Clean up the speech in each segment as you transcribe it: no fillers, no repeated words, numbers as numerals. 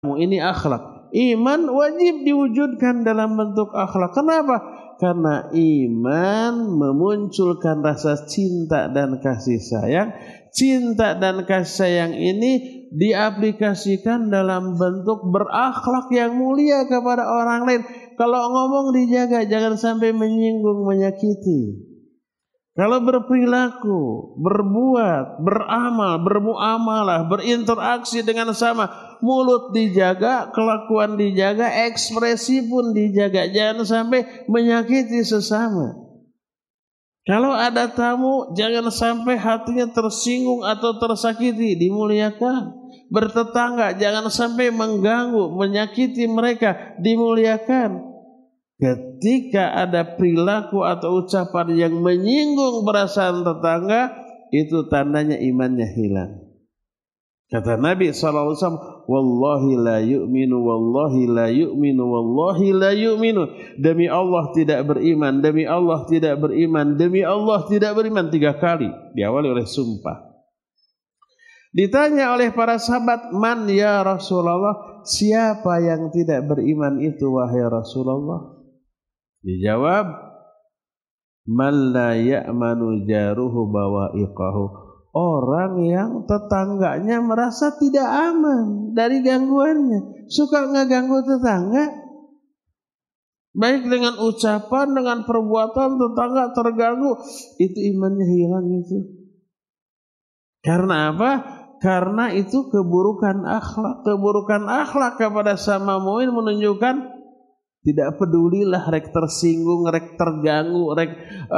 Ini akhlak. Iman wajib diwujudkan dalam bentuk akhlak. Kenapa? Karena iman memunculkan rasa cinta dan kasih sayang. Cinta dan kasih sayang ini diaplikasikan dalam bentuk berakhlak yang mulia kepada orang lain. Kalau ngomong dijaga, jangan sampai menyinggung, menyakiti. Kalau berperilaku, berbuat, beramal, bermuamalah, berinteraksi dengan sama, mulut dijaga, kelakuan dijaga, ekspresi pun dijaga. Jangan sampai menyakiti sesama. Kalau ada tamu, jangan sampai hatinya tersinggung atau tersakiti, dimuliakan. Bertetangga, jangan sampai mengganggu, menyakiti mereka, dimuliakan. Ketika ada perilaku atau ucapan yang menyinggung perasaan tetangga, itu tandanya imannya hilang. Kata Nabi SAW, Wallahi la yu'minu, wallahi la yu'minu, wallahi la yu'minu. Demi Allah tidak beriman, demi Allah tidak beriman, demi Allah tidak beriman. 3 kali diawali oleh sumpah. Ditanya oleh para sahabat, Man ya Rasulullah, siapa yang tidak beriman itu wahai Rasulullah? Dijawab, Man la ya'manu jaruhu bawa'iqahu. Orang yang tetangganya merasa tidak aman dari gangguannya. Suka ngeganggu tetangga. Baik dengan ucapan, dengan perbuatan, tetangga terganggu. Itu imannya hilang itu. Karena apa? Karena itu keburukan akhlak. Keburukan akhlak kepada sama mu'min menunjukkan tidak pedulilah, rek tersinggung, rek terganggu, rek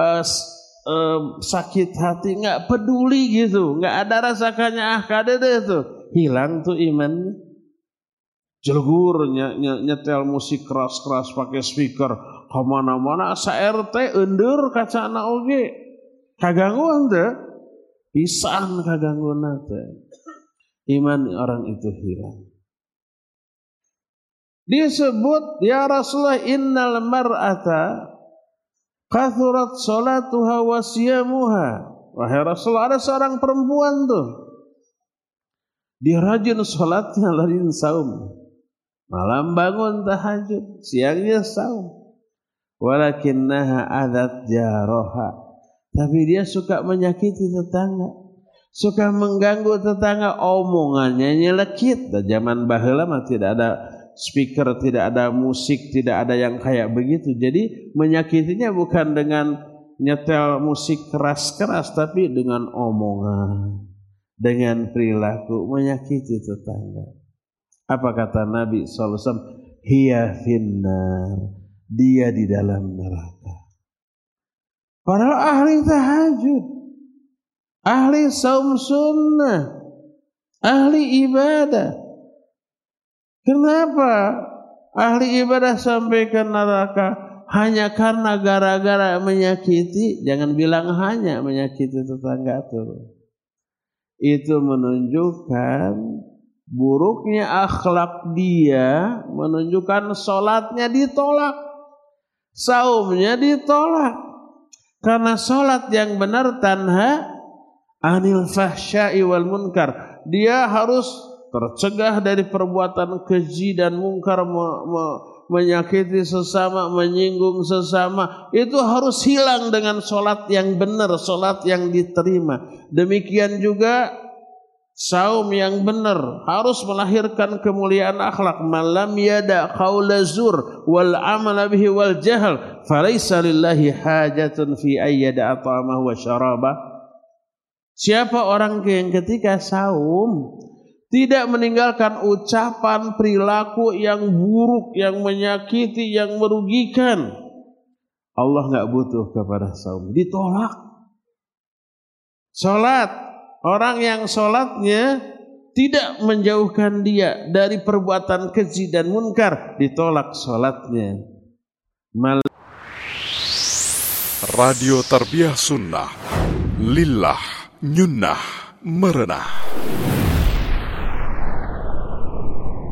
sakit hati, nggak peduli gitu, nggak ada rasakannya kadede tuh, hilang tuh imannya. Jelgur nyetel musik keras-keras pakai speaker kemana-mana, sa-RT endur kacana oge, kagangguan tuh, pisan kagangguan tuh, iman orang itu hilang. Disebut ya Rasulullah, innal mar'ata kathurat salatuha wa siyamuha. Wahai Rasulullah, ada seorang perempuan tuh, dia rajin salatnya, rajin saum, malam bangun tahajud, siangnya saum. Walakinnaha adat jaroha, tapi dia suka menyakiti tetangga, suka mengganggu tetangga, omongannya nyelekit. Zaman baheula mah tidak ada speaker, tidak ada musik, tidak ada yang kayak begitu. Jadi menyakitinya bukan dengan nyetel musik keras-keras, tapi dengan omongan, dengan perilaku, menyakiti tetangga. Apa kata Nabi SAW? Hiya finnar, dia di dalam neraka. Padahal ahli tahajud, ahli saum sunnah, ahli ibadah. Kenapa ahli ibadah sampai ke neraka? Hanya karena gara-gara menyakiti. Jangan bilang hanya menyakiti tetangga itu. Itu menunjukkan buruknya akhlak dia, menunjukkan sholatnya ditolak, saumnya ditolak. Karena sholat yang benar tanha anil fahsya'i wal munkar. Dia harus tercegah dari perbuatan keji dan mungkar, menyakiti sesama, menyinggung sesama. Itu harus hilang dengan sholat yang benar, sholat yang diterima. Demikian juga saum yang benar harus melahirkan kemuliaan akhlak. Malam yada qaula zur wal amala bihi wal jahl falaysa lillahi hajatun fi ayyada ta'amahu wa syarabah. Siapa orang yang ketika saum tidak meninggalkan ucapan, perilaku yang buruk, yang menyakiti, yang merugikan, Allah nggak butuh kepada saum, ditolak. Salat, orang yang salatnya tidak menjauhkan dia dari perbuatan keji dan munkar, ditolak salatnya. Radio Tarbiyah Sunnah, lillah nyunnah merenah.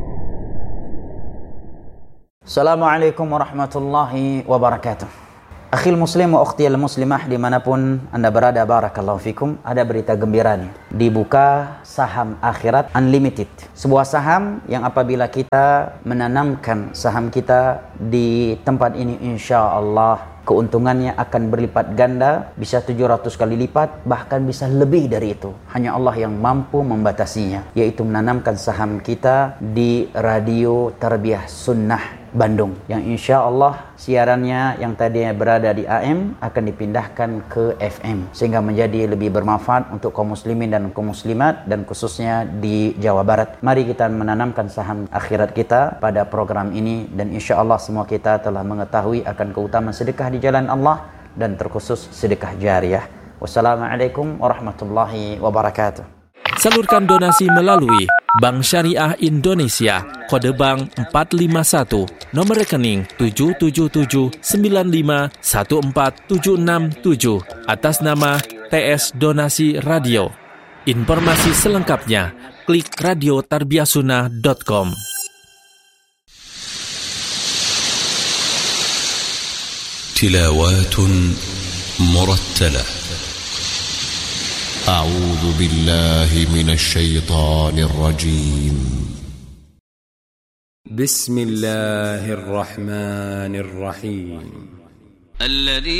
Assalamualaikum warahmatullahi wabarakatuh. Akhil muslim wa ukhtiyal muslimah dimanapun Anda berada, barakallahu fikum. Ada berita gembira nih. Dibuka saham akhirat unlimited. Sebuah saham yang apabila kita menanamkan saham kita di tempat ini, insya Allah keuntungannya akan berlipat ganda, bisa 700 kali lipat, bahkan bisa lebih dari itu. Hanya Allah yang mampu membatasinya, yaitu menanamkan saham kita di Radio Tarbiyah Sunnah Bandung, yang insya Allah siarannya yang tadinya berada di AM akan dipindahkan ke FM, sehingga menjadi lebih bermanfaat untuk kaum muslimin dan kaum muslimat, dan khususnya di Jawa Barat. Mari kita menanamkan saham akhirat kita pada program ini, dan insya Allah semua kita telah mengetahui akan keutamaan sedekah di jalan Allah, dan terkhusus sedekah jariyah. Wassalamualaikum warahmatullahi wabarakatuh. Salurkan donasi melalui Bank Syariah Indonesia, kode bank 451, nomor rekening 777951476 atas nama TS Donasi Radio. Informasi selengkapnya klik radiotarbiyahsunnah.com. Tilawatun murattalah. أعوذ بالله من الشيطان الرجيم. بسم الله الرحمن الرحيم. الذي